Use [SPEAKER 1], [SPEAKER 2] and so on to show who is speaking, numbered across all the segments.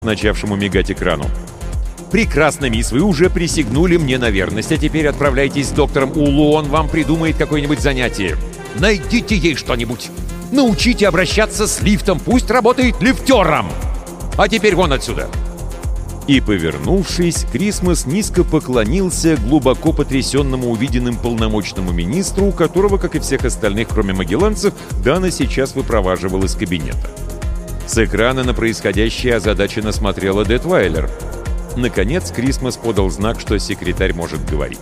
[SPEAKER 1] начавшему мигать экрану. «Прекрасно, мисс, вы уже присягнули мне на верность, а теперь отправляйтесь с доктором Улу, он вам придумает какое-нибудь занятие. Найдите ей что-нибудь. Научите обращаться с лифтом, пусть работает лифтером. А теперь вон отсюда!» И, повернувшись, Крисмас низко поклонился глубоко потрясенному увиденным полномочному министру, у которого, как и всех остальных, кроме магелланцев, Дана сейчас выпроваживал из кабинета. С экрана на происходящее озадаченно смотрела Детвайлер. Наконец, Крисмас подал знак, что секретарь может говорить.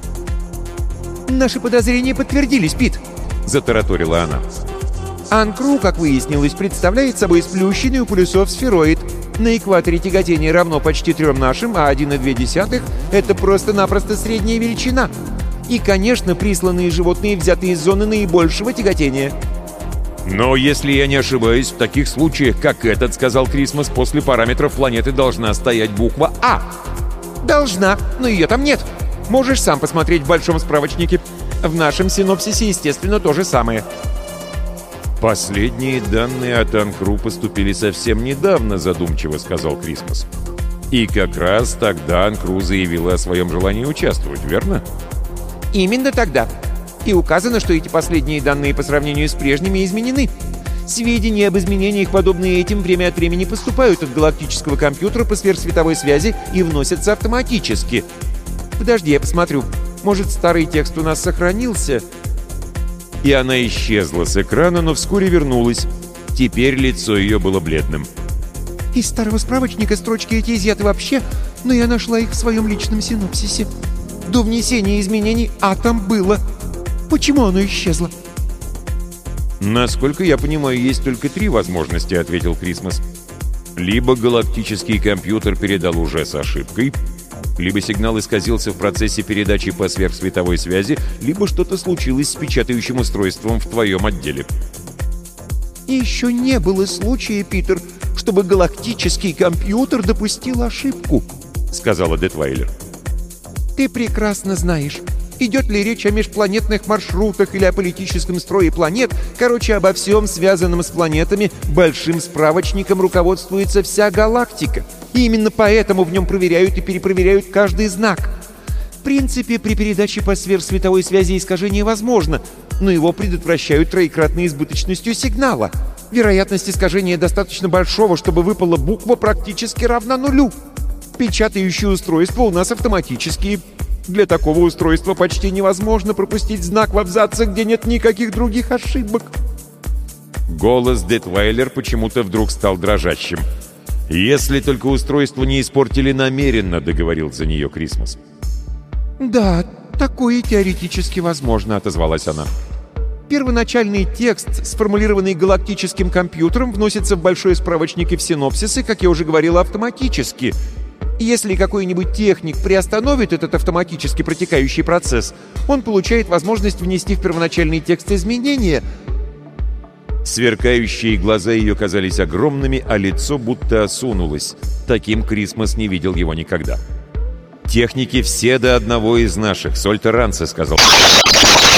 [SPEAKER 2] «Наши подозрения подтвердились, Пит», — затараторила она. «Анкру, как выяснилось, представляет собой сплющенный у полюсов сфероид. На экваторе тяготение равно почти 3 нашим, а 1,2 — это просто-напросто средняя величина. И, конечно, присланные животные взяты из зоны наибольшего тяготения».
[SPEAKER 1] «Но если я не ошибаюсь, в таких случаях, как этот, — сказал Крисмас, — после параметров планеты должна стоять буква «А».
[SPEAKER 2] «Должна, но ее там нет. Можешь сам посмотреть в большом справочнике. В нашем синопсисе, естественно, то же самое».
[SPEAKER 1] «Последние данные от Анкру поступили совсем недавно», — задумчиво сказал Крисмас. «И как раз тогда Анкру заявила о своем желании участвовать, верно?»
[SPEAKER 2] «Именно тогда. И указано, что эти последние данные по сравнению с прежними изменены. Сведения об изменениях, подобные этим, время от времени поступают от галактического компьютера по сверхсветовой связи и вносятся автоматически. Подожди, я посмотрю. Может, старый текст у нас сохранился?»
[SPEAKER 1] И она исчезла с экрана, но вскоре вернулась. Теперь лицо ее было бледным.
[SPEAKER 2] «Из старого справочника строчки эти изъяты вообще, но я нашла их в своем личном синопсисе. До внесения изменений «А» там было. Почему оно исчезло?»
[SPEAKER 1] «Насколько я понимаю, есть только 3 возможности», — ответил Крисмас. «Либо галактический компьютер передал уже с ошибкой, либо сигнал исказился в процессе передачи по сверхсветовой связи, либо что-то случилось с печатающим устройством в твоем отделе».
[SPEAKER 2] «И еще не было случая, Питер, чтобы галактический компьютер допустил ошибку», — сказала Детвайлер. «Ты прекрасно знаешь, идет ли речь о межпланетных маршрутах или о политическом строе планет, короче, обо всем, связанном с планетами, большим справочником руководствуется вся галактика. И именно поэтому в нем проверяют и перепроверяют каждый знак. В принципе, при передаче по сверхсветовой связи искажение возможно, но его предотвращают троекратной избыточностью сигнала. Вероятность искажения достаточно большого, чтобы выпала буква, практически равна 0. Печатающие устройства у нас автоматические. Для такого устройства почти невозможно пропустить знак в абзаце, где нет никаких других ошибок».
[SPEAKER 1] Голос Детвайлер почему-то вдруг стал дрожащим. «Если только устройство не испортили намеренно», — договорил за нее Крисмас.
[SPEAKER 2] «Да, такое теоретически возможно», — отозвалась она. «Первоначальный текст, сформулированный галактическим компьютером, вносится в большой справочник и в синопсисы, как я уже говорила, автоматически. Если какой-нибудь техник приостановит этот автоматически протекающий процесс, он получает возможность внести в первоначальный текст изменения».
[SPEAKER 1] Сверкающие глаза ее казались огромными, а лицо будто осунулось. Таким Крисмас не видел его никогда. «Техники все до одного из наших, Сольтеранце», — сказал.